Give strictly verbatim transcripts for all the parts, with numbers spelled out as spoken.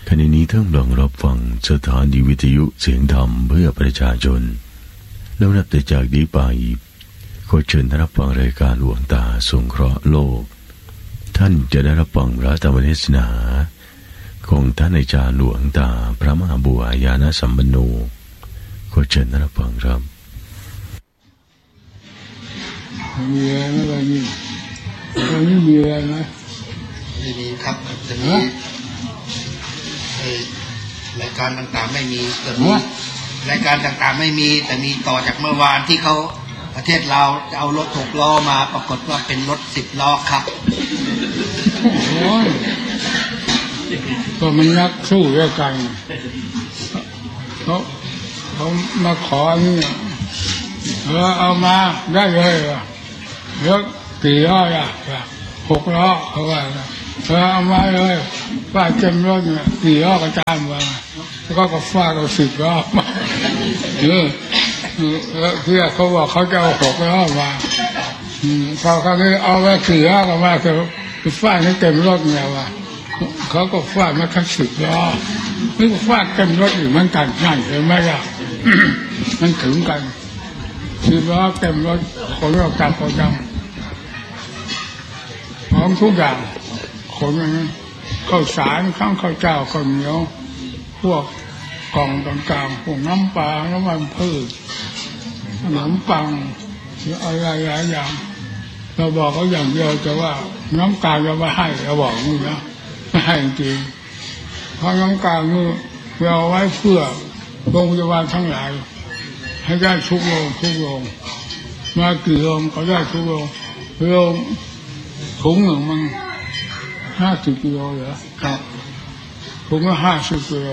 ขณะนี้ท่านกำลังรับฟังสถานีวิทยุเสียงธรรมเพื่อประชาชนแล้วนับแต่จากนี้ไปขอเชิญท่านรับฟังรายการหลวงตาสงเคราะห์โลกท่านจะได้รับฟังพระธรรมเทศนาของท่านอาจารย์หลวงตาพระมหาบัวญาณสัมปันโนขอเชิญท่านรับฟังครับมีอะไรไหมวันนี้วันนี้มีอะไรไหมไม่มีครับจะมีรายการต่างๆไม่มีแต่มีรายการต่างๆไม่มีแต่มีต่อจากเมื่อวานที่เขาประเทศเราจะเอารถหกล้อมาปรากฏว่าเป็นรถสิบล้อครับโอ้ยก็มันนักสู้ด้วยกันเขาเขามาขอนี่เออเอามาได้เลยเยอะกี่ล้ออ่ะหกล้อเขาว่าเออเอามาเลยฟาดเต็มรถเนี่ยกี่ล้อก็ตามมาแล้วก็ก็ฟาดเอาสิบล้อมาเออเพื่อเขาบอกเขาจะเอาหกล้อมาพอเขาเนี่ยเอาไว้กี่ล้อก็มาคือฟาดให้เต็มรถเนี่ยว่าเขาก็ฟาดมาทั้งสิบล้อนี่ก็ฟาดเต็มรถอยู่เหมือนกันนั่นเห็นไหมล่ะมันถึงกันสิบล้อเต็มรถคนเราจับคนจังพร้อมทุกอย่างคนนั้นข้าวสารข้าวข้าวเจ้าข้าวเหนียวพวกกล่องต่างๆพวกน้ำปลาน้ำมันพืชขนมปังหรืออะไรหลายอย่างเราบอกเขาอย่างเดียวแต่ว่าน้ำตาลเราไม่ให้เราบอกนี่นะไม่ให้จริงเพราะน้ำตาลนี่เราไว้เพื่อโรงพยาบาลทั้งหลายให้ได้ทุกโรงทุกโรงมากี่โรงก็ได้ทุกโรงโรงถุงหนึ่งมันห้าสิบกิโลเหรอครับถุงละห้าสิบกิโล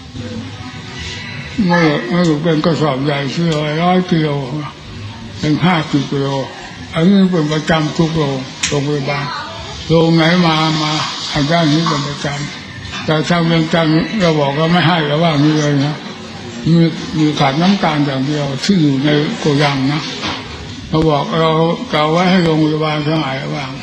เมื่อเมื่อเป็นกระสอบใหญ่ที่ร้อยกิโลเป็นห้าสิบกิโลอันนี้เป็นประจำทุกโรงโรงพยาบาลโรงไหนมามาอาจารย์นี้เป็นประจำแต่ทางเมืองจันทร์เราบอกว่าไม่ให้เราว่านี่เลยนะมีมีขาดน้ำตาลอย่างเดียวที่อยู่ในโกดังนะเราบอกเราเก่าไว้ให้โรงพยาบาลทั้งหลายว่าง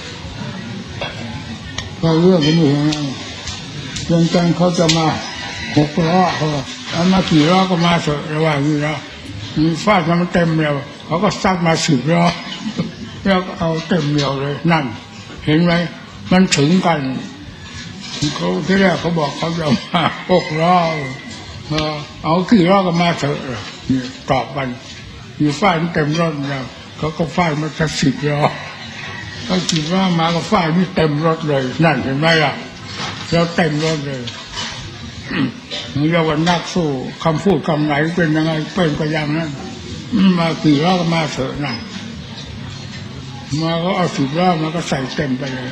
ก็เรื่องนี้อยู่นั่นเมืองจันทร์เขาจะมาหกล้อเขาเอามากี่ล้อก็มาเถอะระหว่างนี้นะมีฟาดมันเต็มเดียวเขาก็ซัดมาสิบล้อแล้วเอาเต็มเดียวเลยนั่นเห็นไหมมันถึงกันเขาที่แรกเขาบอกเขาจะมาหกล้อเอากี่ล้อก็มาเถอะนี่ตอบมันมีฟาดเต็มรถแล้วเขาก็ฟาดมาสักสิบล้อเขาคิดว่ามาก็ฟาดนี่เต็มรถเลยนั่นเห็นไหมล่ะแล้วเต็มรถเลยนี่เราวันนักสู้คำพูดคำไหนเป็นยังไงเป็นก็อย่างนั้นมากี่ล้อก็มาเถอะนั่นมาก็เอาสิบล้อมาก็ใส่เต็มไปเลย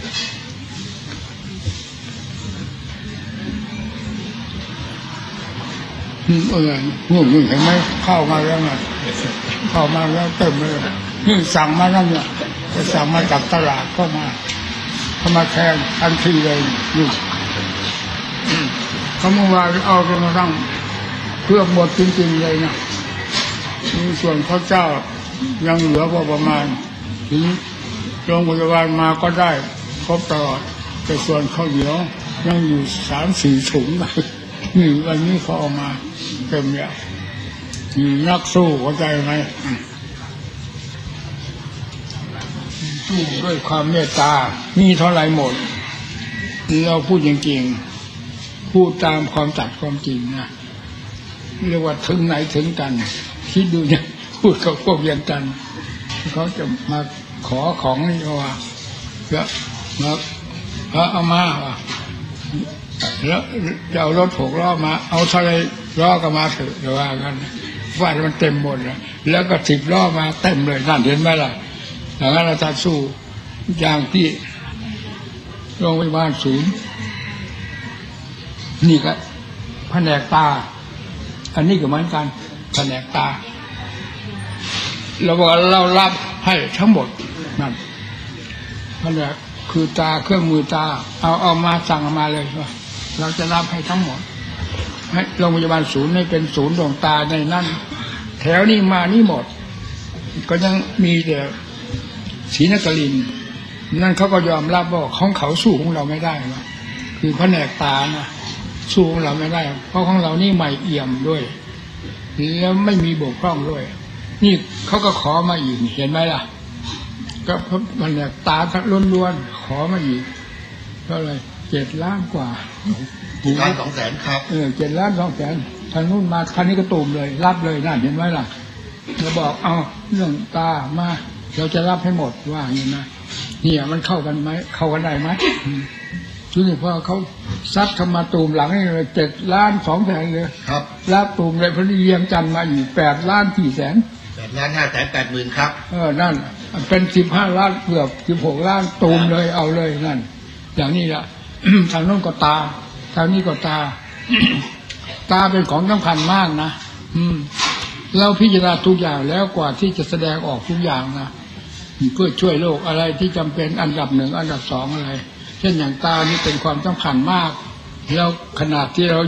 เอองูมึงเห็นไหมเข้ามาแล้วไงเข้ามาแล้วเต็มเลยนี่สั่งมาแล้วเนี่ยจะสั่งมาจากตลาดเข้ามาเข้ามาแทนทันทีเลยอยู่เขาเมื่อวานเอาไปมาตั้งเพื่อหมดจริงๆเลยนะมีส่วนข้าวเจ้ายังเหลือพอประมาณถึงโรงพยาบาลมาก็ได้ครบตลอดแต่ส่วนข้าวเหนียวยังอยู่สามสี่ถุงนี่วันนี้เขาเอามาเต็มแล้วมีนักสู้เข้าใจไหมสู้ด้วยความเมตตามีเท่าไรหมดเราพูดจริงๆพูดตามความจัดความจริงนะเรียกว่าถึงไหนถึงกันคิดดูเนี่ยพูดกับพวกเรียนกันเขาจะมาขอของนี่เขาว่าแล้วมาเอามาแล้วจะเอารถหกล้อมาเอาเท่าไรล้อก็มาเถอะเดี๋ยวว่ากันฟาดมันเต็มหมดแล้วแล้วก็สิบล้อมาเต็มเลยนั่นเห็นไหมล่ะอย่างนั้นเราจะสู้อย่างที่โรงพยาบาลศูนย์นี่ก็แผนกตาอันนี้ก็เหมือนกันแผนกตาเราบอกเรารับให้ทั้งหมดนั่นแผนกคือตาเครื่องมือตาเอาเอามาสั่งมาเลยว่าเราจะรับให้ทั้งหมดให้โรงพยาบาลศูนย์ให้เป็นศูนย์ดวงตาในนั่นแถวนี้มานี่หมดก็ยังมีแต่ศรีนครินทร์นั่นเขาก็ยอมรับว่าของเขาสู้ของเราไม่ได้นะคือแผนกตานะสู้ของเราไม่ได้เพราะของเรานี่ใหม่เอี่ยมด้วยแล้วไม่มีบกพร่องด้วยนี่เขาก็ขอมาอีกเห็นไหมล่ะก็มันเนี่ยตาล้วนๆขอมาอีกก็เลยเจ็ดล้านกว่าล้านสองแสนครับเออเจ็ดล้านสองแสนทางนู้นมาคันนี้ก็ตูมเลยรับเลยนั่นเห็นไหมล่ะเราบอกเอาเรื่องตามาเราจะรับให้หมดว่าอย่างนี้นะเนี่ยมันเข้ากันไหมเข้ากันได้ไหมทีนี้พอเขาซัดเข้ามาตูมหลังนี่เลยเจ็ดล้านสองแสนเลยครับรับตูมเลยพอดีเรียงจันมาอีกแปดล้านสี่แสนแปดล้านห้าแสนแปดหมื่นครับเออนั่นเป็นสิบห้าล้านเกือบสิบหกล้านตูมเลยเอาเลยนั่นอย่างนี้ละ ทางโน้นก็ตาทางนี้ก็ตา ตาเป็นของสำคัญมากนะอืมเราพิจารณาทุกอย่างแล้วกว่าที่จะแสดงออกทุกอย่างนะเพื่อช่วยโลกอะไรที่จำเป็นอันดับหนึ่งอันดับสองอะไรเช่นอย่างตานี่เป็นความสำคัญมากแล้วขนาดที่เรา